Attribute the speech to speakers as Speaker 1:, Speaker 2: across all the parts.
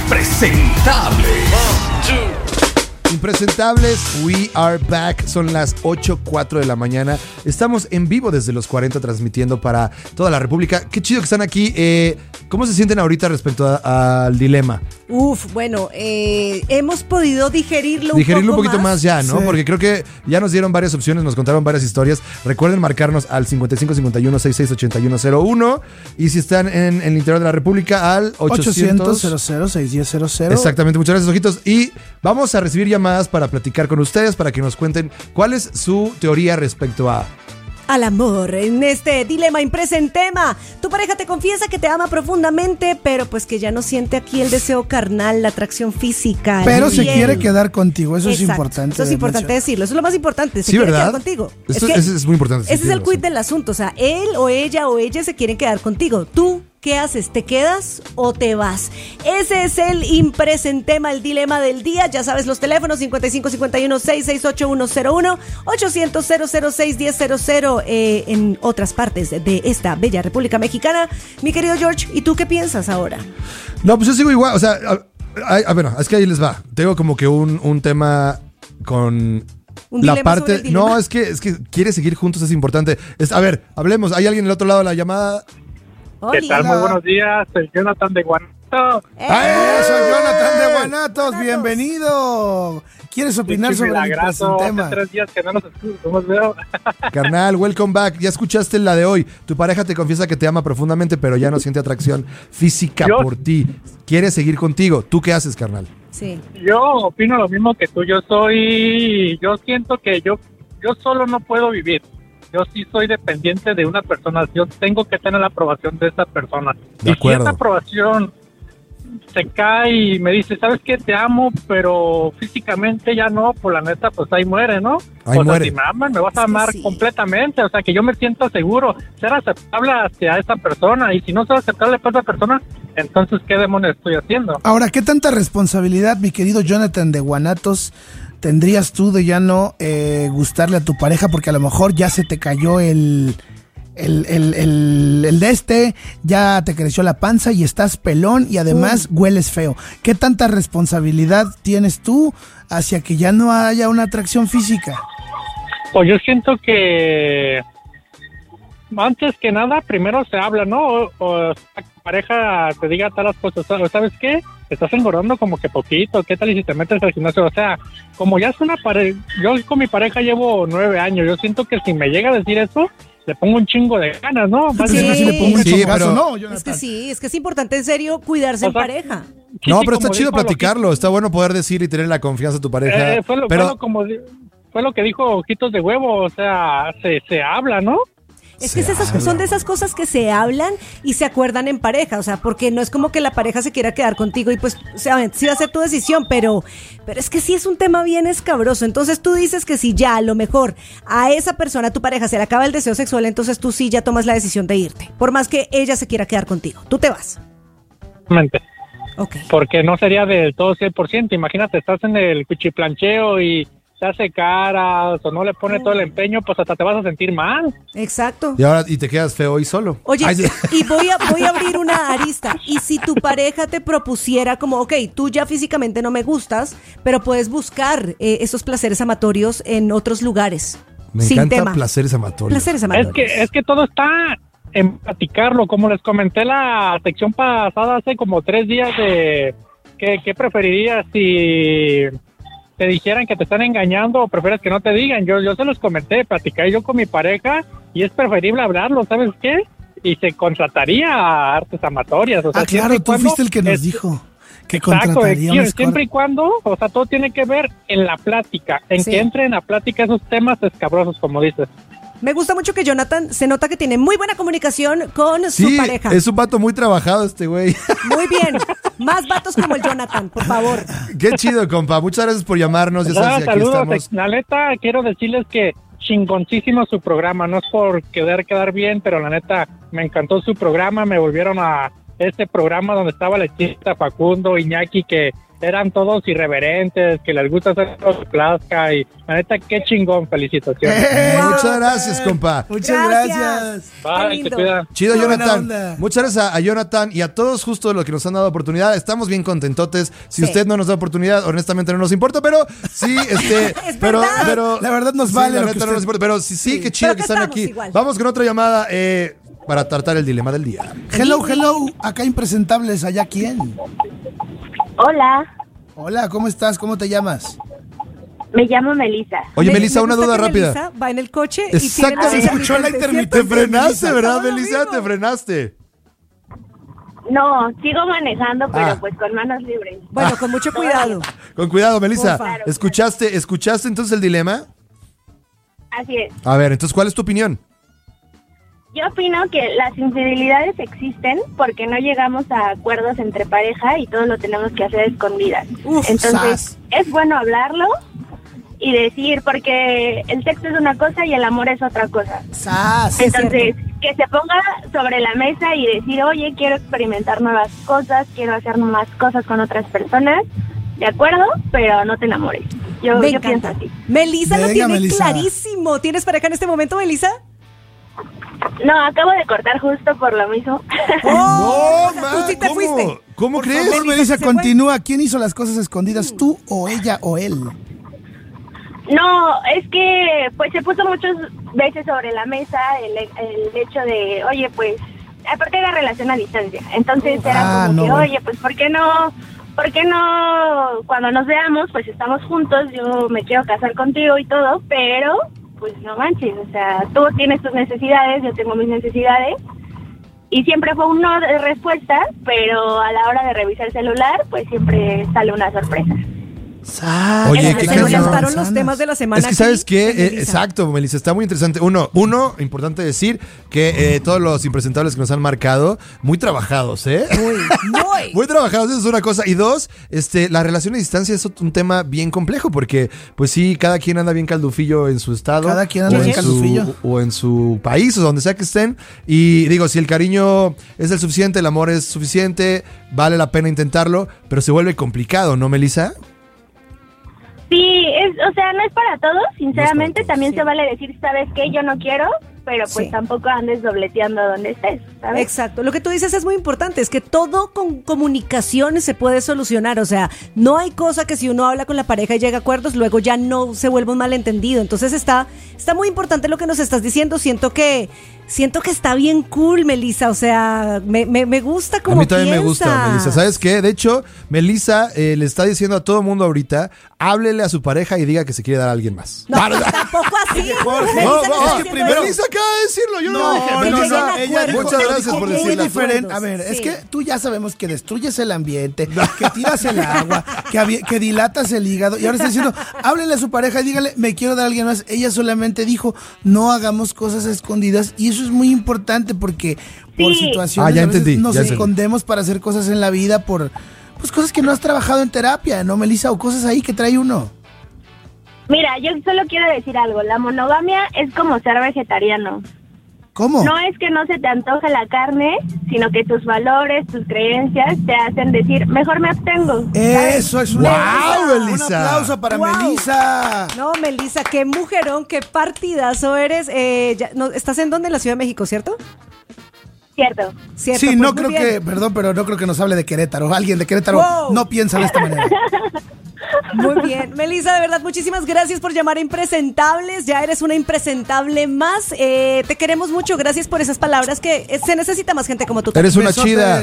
Speaker 1: Impresentables.
Speaker 2: Impresentables, we are back. Son las 8:04 de la mañana. Estamos en vivo desde los 40 transmitiendo para toda la República. Qué chido que están aquí. ¿Cómo se sienten ahorita respecto al dilema?
Speaker 3: Bueno, hemos podido digerirlo
Speaker 2: un poquito más ya, ¿no? Sí. Porque creo que ya nos dieron varias opciones, nos contaron varias historias. Recuerden marcarnos al 5551-668101 y si están en el interior de la República al
Speaker 4: 800-00-610-00.
Speaker 2: Exactamente, muchas gracias, ojitos. Y vamos a recibir llamadas para platicar con ustedes, para que nos cuenten cuál es su teoría respecto
Speaker 3: al amor. En este dilema impresentema, tu pareja te confiesa que te ama profundamente, pero pues que ya no siente aquí el deseo carnal, la atracción física.
Speaker 4: Pero se quiere quedar contigo, eso Exacto. Es importante.
Speaker 3: Eso es importante decirlo, eso es lo más importante. Se
Speaker 2: sí,
Speaker 3: quiere
Speaker 2: ¿verdad?
Speaker 3: quedar contigo.
Speaker 2: Eso es muy importante.
Speaker 3: Ese es el quid del asunto, o sea, él o ella se quieren quedar contigo. Tú, ¿qué haces? ¿Te quedas o te vas? Ese es el impresentema, el dilema del día. Ya sabes, los teléfonos 5551-668101, 800-006-1000 en otras partes de esta bella República Mexicana. Mi querido George, ¿y tú qué piensas ahora?
Speaker 2: No, pues yo sigo igual, o sea, bueno, es que ahí les va. Tengo como que un tema con... la parte, no, es que quiere seguir juntos, es importante. A ver, hablemos, ¿hay alguien del otro lado de la llamada?
Speaker 5: ¿Qué tal? Muy buenos días, soy Jonathan de Guanatos.
Speaker 4: Soy Jonathan de Guanatos, bienvenido. ¿Quieres opinar sobre el tema?
Speaker 5: Hace 3 días que no nos veo.
Speaker 2: Carnal, welcome back. Ya escuchaste la de hoy. Tu pareja te confiesa que te ama profundamente, pero ya no siente atracción física por ti. Quiere seguir contigo. ¿Tú qué haces, carnal?
Speaker 3: Sí.
Speaker 5: Yo opino lo mismo que tú. Yo siento que yo solo no puedo vivir. Yo sí soy dependiente de una persona. Yo tengo que tener la aprobación de esa persona.
Speaker 2: De acuerdo.
Speaker 5: Y si esa aprobación se cae y me dice, ¿sabes qué? Te amo, pero físicamente ya no, pues la neta, pues ahí muere, ¿no?
Speaker 2: Ahí muere.
Speaker 5: Si me amas, me vas a amar completamente. O sea, que yo me siento seguro, ser aceptable hacia esa persona. Y si no soy aceptable para esa persona, entonces, ¿qué demonios estoy haciendo?
Speaker 4: Ahora, ¿qué tanta responsabilidad, mi querido Jonathan de Guanatos, tendrías tú de ya no gustarle a tu pareja porque a lo mejor ya se te cayó el ya te creció la panza y estás pelón y además hueles feo? ¿Qué tanta responsabilidad tienes tú hacia que ya no haya una atracción física?
Speaker 5: Pues yo siento que antes que nada primero se habla, ¿no? O la pareja te diga todas las cosas, ¿sabes qué? Te estás engordando como que poquito, ¿qué tal y si te metes al gimnasio? O sea, como ya es una pareja, yo con mi pareja llevo 9 años, yo siento que si me llega a decir eso, le pongo un chingo de ganas, ¿no?
Speaker 4: Sí, le pongo un chongazo, ¿no?
Speaker 3: Es que es importante en serio cuidarse en pareja.
Speaker 2: No, pero está chido platicarlo, está bueno poder decir y tener la confianza de tu pareja.
Speaker 5: Fue lo que dijo Ojitos de Huevo, o sea, se habla, ¿no?
Speaker 3: Es que son de esas cosas que se hablan y se acuerdan en pareja, o sea, porque no es como que la pareja se quiera quedar contigo y pues, o sea, sí va a ser tu decisión, pero es que sí es un tema bien escabroso. Entonces tú dices que si ya a lo mejor a esa persona, a tu pareja, se le acaba el deseo sexual, entonces tú sí ya tomas la decisión de irte, por más que ella se quiera quedar contigo, tú te vas.
Speaker 5: Okay. Porque no sería del todo 100%, imagínate, estás en el cuchiplancheo y se hace caras o no le pone todo el empeño, pues hasta te vas a sentir mal.
Speaker 3: Exacto.
Speaker 2: Y te quedas feo y solo.
Speaker 3: Oye, y voy a abrir una arista. Y si tu pareja te propusiera como, ok, tú ya físicamente no me gustas, pero puedes buscar esos placeres amatorios en otros lugares.
Speaker 2: Me encanta placeres amatorios.
Speaker 5: Es que todo está en platicarlo. Como les comenté la sección pasada hace como 3 días de ¿qué preferirías si te dijeran que te están engañando o prefieres que no te digan? Yo se los comenté, platicé yo con mi pareja y es preferible hablarlo, ¿sabes qué? Y se contrataría a artes amatorias. O sea,
Speaker 4: claro, tú fuiste el que nos dijo que
Speaker 5: exacto,
Speaker 4: contrataríamos.
Speaker 5: Siempre y cuando, o sea, todo tiene que ver en la plática, que entre en la plática esos temas escabrosos, como dices.
Speaker 3: Me gusta mucho que Jonathan se nota que tiene muy buena comunicación con su pareja.
Speaker 2: Es un vato muy trabajado este güey.
Speaker 3: Muy bien. Más vatos como el Jonathan, por favor.
Speaker 2: Qué chido, compa. Muchas gracias por llamarnos. Ya sabes, aquí estamos.
Speaker 5: La neta, quiero decirles que chingoncísimo su programa. No es por quedar bien, pero la neta, me encantó su programa. Me volvieron a este programa donde estaba la chica Facundo, Iñaki, que eran todos irreverentes, que les gusta hacer lo que plazca y la neta, qué chingón, felicitaciones.
Speaker 2: Muchas gracias, compa.
Speaker 4: Muchas gracias.
Speaker 5: Bye, te cuidan.
Speaker 2: Chido,
Speaker 4: Buena
Speaker 2: Jonathan.
Speaker 4: onda.
Speaker 2: Muchas gracias a Jonathan y a todos justo los que nos han dado oportunidad. Estamos bien contentotes. Si
Speaker 3: Sí.
Speaker 2: usted no nos da oportunidad, honestamente no nos importa, pero sí,
Speaker 3: Es
Speaker 2: pero,
Speaker 3: verdad.
Speaker 2: pero
Speaker 4: La verdad nos
Speaker 2: sí,
Speaker 4: vale
Speaker 2: la
Speaker 4: lo
Speaker 2: neta
Speaker 4: que
Speaker 2: no
Speaker 4: usted-
Speaker 2: nos importa, pero sí, qué chido
Speaker 3: Pero
Speaker 2: que
Speaker 3: acá
Speaker 2: están
Speaker 3: estamos
Speaker 2: aquí.
Speaker 3: igual.
Speaker 2: Vamos con otra llamada para tratar el dilema del día.
Speaker 4: Hello, acá impresentables, ¿allá quién?
Speaker 1: Hola,
Speaker 4: Hola, ¿cómo estás? ¿Cómo te llamas?
Speaker 1: me llamo Melissa.
Speaker 2: Oye,
Speaker 3: Me
Speaker 2: Melissa, una
Speaker 3: gusta
Speaker 2: duda
Speaker 3: que
Speaker 2: rápida.
Speaker 3: Melissa va en el coche
Speaker 2: Exacto,
Speaker 3: y tiene
Speaker 2: se
Speaker 4: escuchó la intermitente.
Speaker 2: Te frenaste, ¿verdad,
Speaker 3: Todo lo
Speaker 2: Melissa?
Speaker 3: mismo.
Speaker 2: Te frenaste.
Speaker 1: No, sigo manejando, pero
Speaker 2: Ah.
Speaker 1: pues con manos libres.
Speaker 3: Bueno, con mucho cuidado.
Speaker 2: Con cuidado, Melissa.
Speaker 3: Porfa.
Speaker 2: ¿Escuchaste entonces el dilema?
Speaker 1: Así es.
Speaker 2: A ver, entonces, ¿cuál es tu opinión?
Speaker 1: Yo opino que las infidelidades existen porque no llegamos a acuerdos entre pareja y todo lo tenemos que hacer a escondidas.
Speaker 3: Uf,
Speaker 1: Entonces,
Speaker 4: sas.
Speaker 1: es bueno hablarlo y decir, porque el sexo es una cosa y el amor es otra cosa.
Speaker 4: ¡Sas!
Speaker 3: Es
Speaker 1: Entonces, que se ponga sobre la mesa y decir, oye, quiero experimentar nuevas cosas, quiero hacer más cosas con otras personas, de acuerdo, pero no te enamores. Yo pienso
Speaker 3: encanta.
Speaker 1: así.
Speaker 3: Melissa lo
Speaker 4: Venga,
Speaker 3: tiene
Speaker 4: Melissa.
Speaker 3: clarísimo. ¿Tienes pareja en este momento, Melissa?
Speaker 1: No, acabo de cortar justo por lo mismo.
Speaker 3: ¡Oh!
Speaker 2: No,
Speaker 3: Tú sí te
Speaker 2: ¿cómo?
Speaker 3: fuiste.
Speaker 2: ¿Cómo
Speaker 4: Por
Speaker 2: crees?
Speaker 4: favor,
Speaker 3: Melissa,
Speaker 4: Melissa,
Speaker 3: ¿se fue?
Speaker 4: continúa. ¿Quién hizo las cosas escondidas? ¿Tú o ella o él?
Speaker 1: No, es que pues se puso muchas veces sobre la mesa el hecho de, oye, pues, aparte era relación a distancia. Entonces era como que,
Speaker 4: no.
Speaker 1: oye, pues, ¿por qué no cuando nos veamos, pues estamos juntos, yo me quiero casar contigo y todo, pero pues no manches, o sea, tú tienes tus necesidades, yo tengo mis necesidades. Y siempre fue un no de respuesta, pero a la hora de revisar el celular, pues siempre sale una sorpresa.
Speaker 4: ¡Sas!
Speaker 2: Oye,
Speaker 3: Se
Speaker 2: qué
Speaker 3: me
Speaker 2: cañón.
Speaker 3: gastaron los temas de la semana.
Speaker 2: Es que, ¿sabes
Speaker 3: aquí
Speaker 2: qué?
Speaker 3: en Melissa.
Speaker 2: Exacto, Melissa, está muy interesante. Uno, importante decir que todos los impresentables que nos han marcado, muy trabajados, ¿eh? Muy trabajados, eso es una cosa. Y dos, la relación a distancia es un tema bien complejo porque, pues sí, cada quien anda bien caldufillo en su estado.
Speaker 4: Cada quien anda
Speaker 2: o
Speaker 4: bien
Speaker 2: en
Speaker 4: caldufillo.
Speaker 2: o en su país, o donde sea que estén. Y digo, si el cariño es el suficiente, el amor es suficiente, vale la pena intentarlo, pero se vuelve complicado, ¿no, Melissa?
Speaker 1: Sí, o sea, no es para todos, sinceramente,
Speaker 2: todos,
Speaker 1: también
Speaker 3: sí.
Speaker 1: se vale decir, ¿sabes qué? Yo no quiero, pero pues
Speaker 3: Sí.
Speaker 1: tampoco andes dobleteando donde estés, ¿sabes?
Speaker 3: Exacto. Lo que tú dices es muy importante, es que todo con comunicación se puede solucionar. O sea, no hay cosa que si uno habla con la pareja y llega a acuerdos, luego ya no se vuelve un malentendido. Entonces está muy importante lo que nos estás diciendo. Siento que está bien cool, Melissa. O sea, me gusta como
Speaker 2: A mí también me
Speaker 3: piensas.
Speaker 2: gusta, Melissa. ¿Sabes qué? De hecho, Melissa le está diciendo a todo el mundo ahorita, háblele a su pareja y diga que se quiere dar a alguien más.
Speaker 3: No, tampoco así. Melissa
Speaker 2: No,
Speaker 3: no está
Speaker 2: es que
Speaker 3: diciendo
Speaker 2: primero
Speaker 3: eso.
Speaker 2: Melissa acaba de decirlo, yo no,
Speaker 4: No,
Speaker 2: lo dije.
Speaker 4: no,
Speaker 2: Melissa,
Speaker 3: no, ella dijo-
Speaker 2: muchas gracias por
Speaker 3: que
Speaker 2: decirlo.
Speaker 3: lleguen a
Speaker 4: diferente. A
Speaker 3: acuerdos,
Speaker 4: ver, es
Speaker 3: sí.
Speaker 4: que tú ya sabemos que destruyes el ambiente, que tiras el agua, que dilatas el hígado. Y ahora está diciendo, háblenle a su pareja y dígale, me quiero dar a alguien más. Ella solamente dijo, no hagamos cosas escondidas. Y eso es muy importante porque por
Speaker 1: Sí.
Speaker 4: situaciones
Speaker 2: Ya
Speaker 4: a veces
Speaker 2: entendí,
Speaker 4: nos
Speaker 2: ya entendí.
Speaker 4: escondemos para hacer cosas en la vida por pues cosas que no has trabajado en terapia, ¿no, Melissa? O cosas ahí que trae uno.
Speaker 1: Mira, yo solo quiero decir algo, la monogamia es como ser vegetariano.
Speaker 4: ¿Cómo?
Speaker 1: No es que no se te antoje la carne, sino que tus valores, tus creencias te hacen decir, mejor me abstengo. ¿sabes?
Speaker 4: Eso es
Speaker 2: ¡Guau,
Speaker 4: Un
Speaker 2: Melissa!
Speaker 4: aplauso para
Speaker 3: ¡Guau!
Speaker 4: Melissa.
Speaker 3: No, Melissa, qué mujerón, qué partidazo eres. ¿Estás en dónde? En la Ciudad de México, ¿cierto?
Speaker 1: Cierto.
Speaker 3: Cierto.
Speaker 4: Sí,
Speaker 3: pues
Speaker 4: no
Speaker 3: muy
Speaker 4: creo
Speaker 3: bien.
Speaker 4: que, perdón, pero no creo que nos hable de Querétaro. Alguien de Querétaro
Speaker 3: Wow.
Speaker 4: no piensa de esta manera.
Speaker 3: Muy bien. Melissa, de verdad, muchísimas gracias por llamar a Impresentables. Ya eres una impresentable más. Te queremos mucho. Gracias por esas palabras que se necesita más gente como tú.
Speaker 2: Eres una
Speaker 4: Besotes.
Speaker 2: chida.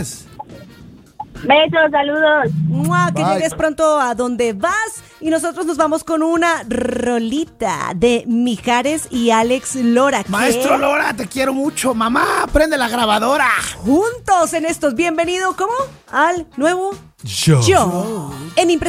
Speaker 1: Besos, saludos.
Speaker 3: ¡Mua! Que
Speaker 2: Bye.
Speaker 3: llegues pronto a donde vas. Y nosotros nos vamos con una rolita de Mijares y Alex Lora. que
Speaker 4: Maestro Lora, te quiero mucho. Mamá, prende la grabadora.
Speaker 3: juntos en estos. Bienvenido, ¿cómo? Al nuevo
Speaker 2: Yo.
Speaker 3: Yo. En Impresentables.